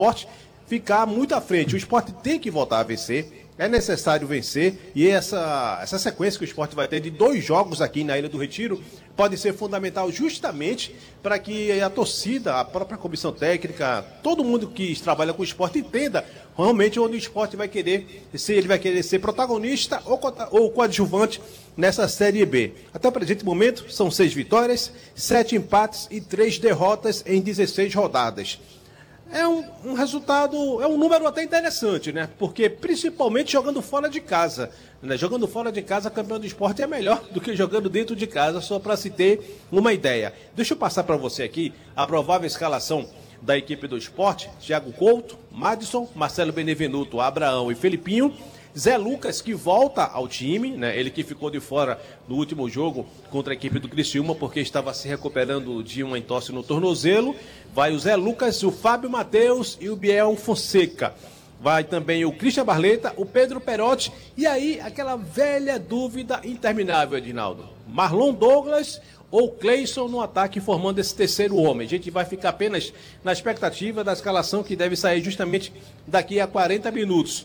Sport ficar muito à frente. O Sport tem que voltar a vencer, é necessário vencer, e essa sequência que o Sport vai ter de 2 jogos aqui na Ilha do Retiro pode ser fundamental justamente para que a torcida, a própria comissão técnica, todo mundo que trabalha com o Sport entenda realmente onde o Sport vai querer, se ele vai querer ser protagonista ou coadjuvante nessa Série B. Até o presente momento, são 6 vitórias, 7 empates e 3 derrotas em 16 rodadas. É um resultado, é um número até interessante, né? Porque principalmente jogando fora de casa, né? Jogando fora de casa, campeão do Sport é melhor do que jogando dentro de casa, só para se ter uma ideia. Deixa eu passar para você aqui a provável escalação da equipe do Sport: Thiago Couto, Madison, Marcelo Benevenuto, Abraão e Felipinho. Zé Lucas, que volta ao time, né? Ele que ficou de fora no último jogo contra a equipe do Criciúma, porque estava se recuperando de uma entorse no tornozelo. Vai o Zé Lucas, o Fábio Matheus e o Biel Fonseca. Vai também o Christian Barleta, o Pedro Perotti. E aí, aquela velha dúvida interminável, Edinaldo: Marlon Douglas ou Cleison no ataque, formando esse terceiro homem? A gente vai ficar apenas na expectativa da escalação, que deve sair justamente daqui a 40 minutos.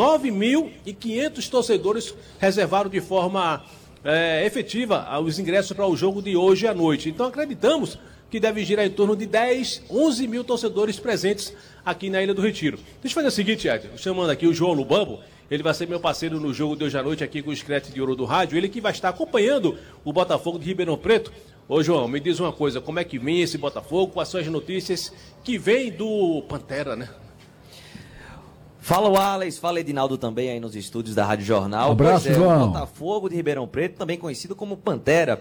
9.500 torcedores reservaram de forma efetiva os ingressos para o jogo de hoje à noite. Então acreditamos que deve girar em torno de 10, 11 mil torcedores presentes aqui na Ilha do Retiro. Deixa eu fazer o seguinte, Ed, chamando aqui o João Lubambo. Ele vai ser meu parceiro no jogo de hoje à noite aqui com o Screte de Ouro do Rádio. Ele que vai estar acompanhando o Botafogo de Ribeirão Preto. Ô João, me diz uma coisa: como é que vem esse Botafogo? Quais são as notícias que vem do Pantera, né? Fala Wallace, fala Edinaldo também aí nos estúdios da Rádio Jornal. Um abraço, João. O Botafogo de Ribeirão Preto, também conhecido como Pantera,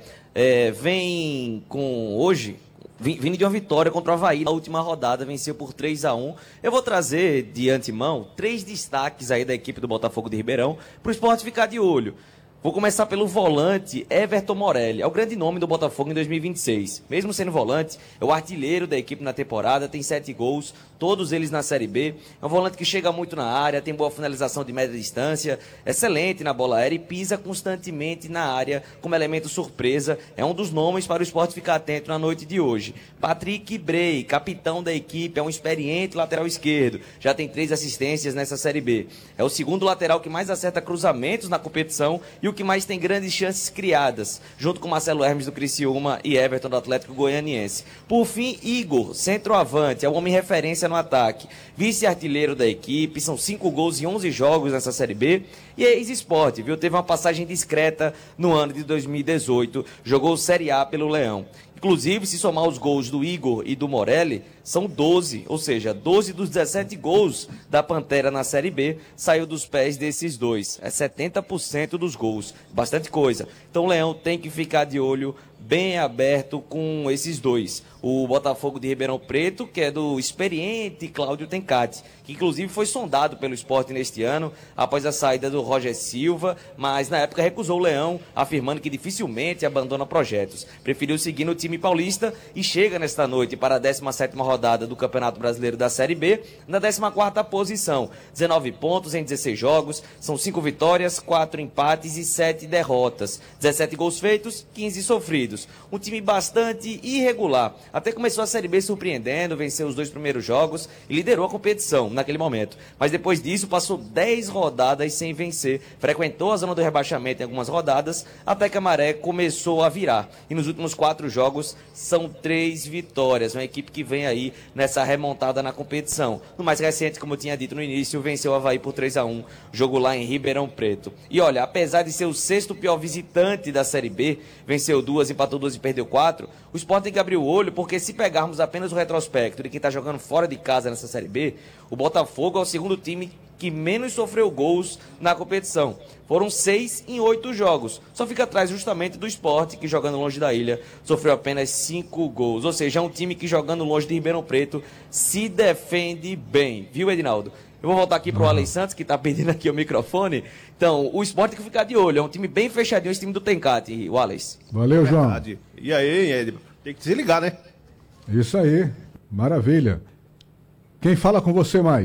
vem com hoje, vindo de uma vitória contra o Avaí na última rodada, venceu por 3-1. Eu vou trazer de antemão 3 destaques aí da equipe do Botafogo de Ribeirão para o esporte ficar de olho. Vou começar pelo volante Everton Morelli. É o grande nome do Botafogo em 2026. Mesmo sendo volante, é o artilheiro da equipe na temporada, tem 7 gols, todos eles na Série B. É um volante que chega muito na área, tem boa finalização de média distância, excelente na bola aérea e pisa constantemente na área como elemento surpresa. É um dos nomes para o esporte ficar atento na noite de hoje. Patrick Bray, capitão da equipe, é um experiente lateral esquerdo. Já tem 3 assistências nessa Série B. É o segundo lateral que mais acerta cruzamentos na competição e o que mais tem grandes chances criadas, junto com Marcelo Hermes do Criciúma e Everton do Atlético Goianiense. Por fim, Igor, centroavante, é o homem referência no ataque, vice-artilheiro da equipe, são 5 gols em 11 jogos nessa Série B, e é ex-Sport, viu? Teve uma passagem discreta no ano de 2018, jogou Série A pelo Leão. Inclusive, se somar os gols do Igor e do Morelli, são 12, ou seja, 12 dos 17 gols da Pantera na Série B saiu dos pés desses dois. É 70% dos gols, bastante coisa. Então o Leão tem que ficar de olho bem aberto com esses dois. O Botafogo de Ribeirão Preto, que é do experiente Cláudio Tencati, que inclusive foi sondado pelo Sport neste ano, após a saída do Roger Silva, mas na época recusou o Leão, afirmando que dificilmente abandona projetos. Preferiu seguir no time paulista e chega nesta noite para a 17ª rodada do Campeonato Brasileiro da Série B, na 14ª posição. 19 pontos em 16 jogos, são 5 vitórias, 4 empates e 7 derrotas. 17 gols feitos, 15 sofridos. Um time bastante irregular. Até começou a Série B surpreendendo, venceu os 2 primeiros jogos e liderou a competição naquele momento. Mas depois disso passou 10 rodadas sem vencer. Frequentou a zona do rebaixamento em algumas rodadas, até que a maré começou a virar. E nos últimos 4 jogos são 3 vitórias. Uma equipe que vem aí nessa remontada na competição. No mais recente, como eu tinha dito no início, venceu o Avaí por 3-1. Jogo lá em Ribeirão Preto. E olha, apesar de ser o 6º pior visitante da Série B, venceu 2, empatou 2 e perdeu 4, o Sport tem que abrir o olho, porque se pegarmos apenas o retrospecto de quem está jogando fora de casa nessa Série B, o Botafogo é o segundo time que menos sofreu gols na competição. Foram 6 em 8 jogos. Só fica atrás justamente do Sport, que jogando longe da ilha, sofreu apenas 5 gols. Ou seja, é um time que jogando longe de Ribeirão Preto se defende bem. Viu, Edinaldo? Eu vou voltar aqui para o Alex Santos, que está pedindo aqui o microfone. Então, o Sport tem que ficar de olho. É um time bem fechadinho, esse time do Tencati, o Alex. Valeu, João. E aí, tem que se ligar, né? Isso aí. Maravilha. Quem fala com você mais?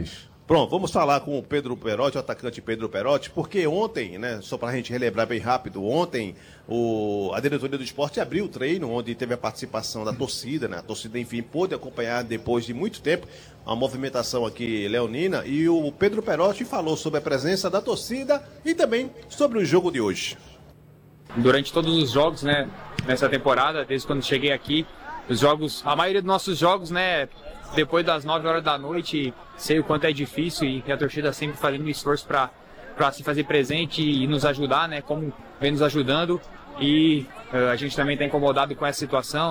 Pronto, vamos falar com o Pedro Perotti, o atacante Pedro Perotti, porque ontem, né, só para a gente relembrar bem rápido, ontem a diretoria do esporte abriu o treino, onde teve a participação da torcida, né? A torcida, enfim, pôde acompanhar depois de muito tempo a movimentação aqui leonina, e o Pedro Perotti falou sobre a presença da torcida e também sobre o jogo de hoje. Durante todos os jogos, né, nessa temporada, desde quando cheguei aqui, os jogos, a maioria dos nossos jogos, né, depois das 9 horas da noite, sei o quanto é difícil e a torcida sempre fazendo um esforço para se fazer presente e nos ajudar, né, como vem nos ajudando, e a gente também está incomodado com essa situação.